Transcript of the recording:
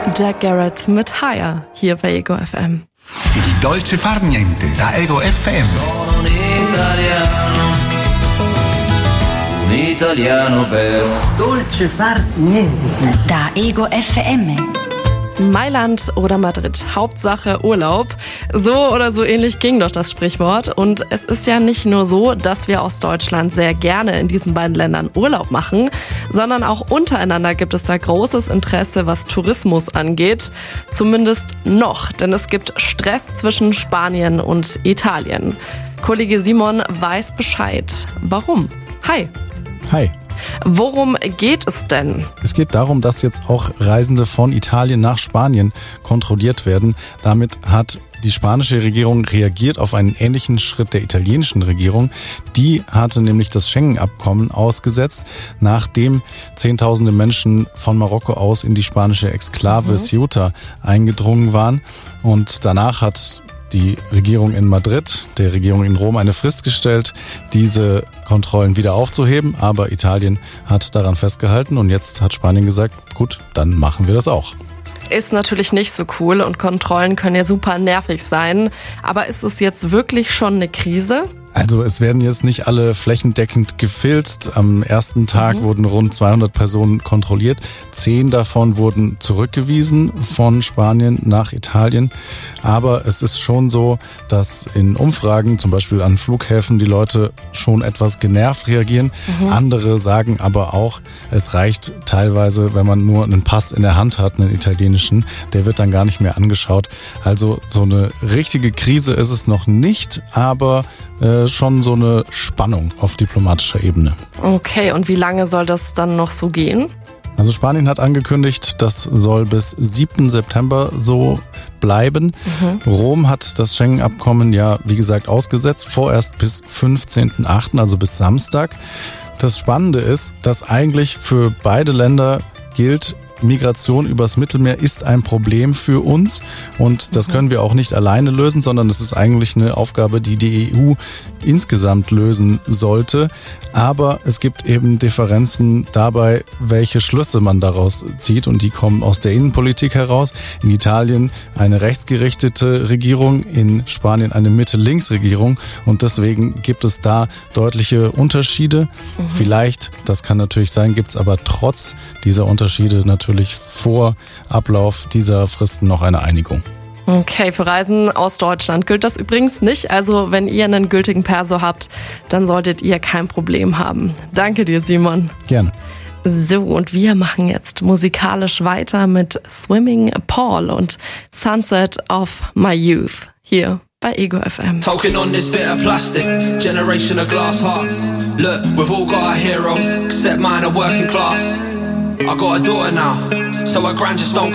Jack Garrett mit Higher hier bei Ego FM. Il dolce far niente da Ego FM. Un italiano vero. Dolce far niente. Da Ego FM. Mailand oder Madrid, Hauptsache Urlaub. So oder so ähnlich ging doch das Sprichwort. Und es ist ja nicht nur so, dass wir aus Deutschland sehr gerne in diesen beiden Ländern Urlaub machen, sondern auch untereinander gibt es da großes Interesse, was Tourismus angeht. Zumindest noch, denn es gibt Stress zwischen Spanien und Italien. Kollege Simon weiß Bescheid. Warum? Hi. Hi. Worum geht es denn? Es geht darum, dass jetzt auch Reisende von Italien nach Spanien kontrolliert werden. Damit hat die spanische Regierung reagiert auf einen ähnlichen Schritt der italienischen Regierung. Die hatte nämlich das Schengen-Abkommen ausgesetzt, nachdem Zehntausende Menschen von Marokko aus in die spanische Exklave Ceuta eingedrungen waren. Und danach hat die Regierung in Madrid, der Regierung in Rom eine Frist gestellt, diese Kontrollen wieder aufzuheben. Aber Italien hat daran festgehalten und jetzt hat Spanien gesagt, gut, dann machen wir das auch. Ist natürlich nicht so cool und Kontrollen können ja super nervig sein. Aber ist es jetzt wirklich schon eine Krise? Also es werden jetzt nicht alle flächendeckend gefilzt. Am ersten Tag wurden rund 200 Personen kontrolliert. 10 davon wurden zurückgewiesen von Spanien nach Italien. Aber es ist schon so, dass in Umfragen, zum Beispiel an Flughäfen, die Leute schon etwas genervt reagieren. Andere sagen aber auch, es reicht teilweise, wenn man nur einen Pass in der Hand hat, einen italienischen, der wird dann gar nicht mehr angeschaut. Also so eine richtige Krise ist es noch nicht, aber schon so eine Spannung auf diplomatischer Ebene. Okay, und wie lange soll das dann noch so gehen? Also Spanien hat angekündigt, das soll bis 7. September so bleiben. Rom hat das Schengen-Abkommen ja, wie gesagt, ausgesetzt, vorerst bis 15.8., also bis Samstag. Das Spannende ist, dass eigentlich für beide Länder gilt, Migration übers Mittelmeer ist ein Problem für uns und das können wir auch nicht alleine lösen, sondern es ist eigentlich eine Aufgabe, die die EU insgesamt lösen sollte. Aber es gibt eben Differenzen dabei, welche Schlüsse man daraus zieht und die kommen aus der Innenpolitik heraus. In Italien eine rechtsgerichtete Regierung, in Spanien eine Mitte-Links-Regierung und deswegen gibt es da deutliche Unterschiede. Vielleicht, das kann natürlich sein, gibt es aber trotz dieser Unterschiede natürlich vor Ablauf dieser Fristen noch eine Einigung. Okay, für Reisen aus Deutschland gilt das übrigens nicht. Also wenn ihr einen gültigen Perso habt, dann solltet ihr kein Problem haben. Danke dir, Simon. Gerne. So, und wir machen jetzt musikalisch weiter mit Swimming Paul und Sunset of My Youth hier bei Ego FM. Talking on this bit of plastic, generation of glass hearts. Look, we've all got our heroes, except mine are working class. I got a daughter now, so her gran just don't